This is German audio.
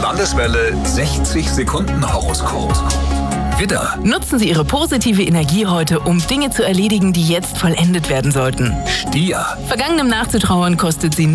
Landeswelle 60 Sekunden Horoskop. Widder, Nutzen Sie Ihre positive Energie heute, um Dinge zu erledigen, die jetzt vollendet werden sollten. Stier, Vergangenem nachzutrauern kostet Sie